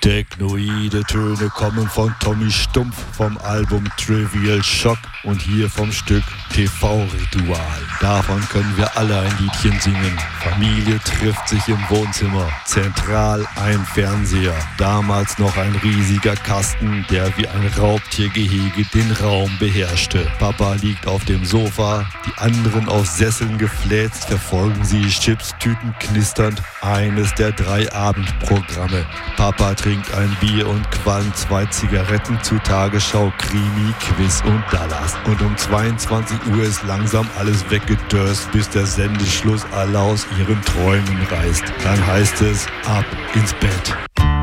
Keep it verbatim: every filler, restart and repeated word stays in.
Technoide Töne kommen von Tommy Stumpf vom Album Trivial Shock und hier vom Stück T V-Ritual. Davon können wir alle ein Liedchen singen. Familie trifft sich im Wohnzimmer. Zentral ein Fernseher. Damals noch ein riesiger Kasten, der wie ein Raubtiergehege den Raum beherrschte. Papa liegt auf dem Sofa, die anderen auf Sesseln gefläzt, verfolgen sie Chipstüten knisternd. Eines der drei Abendprogramme. Papa trinkt ein Bier und qualmt zwei Zigaretten zu Tagesschau, Krimi, Quiz und Dallas. Und um zweiundzwanzig Uhr ist langsam alles weggedörst, bis der Sendeschluss alle aus ihren Träumen reißt. Dann heißt es ab ins Bett.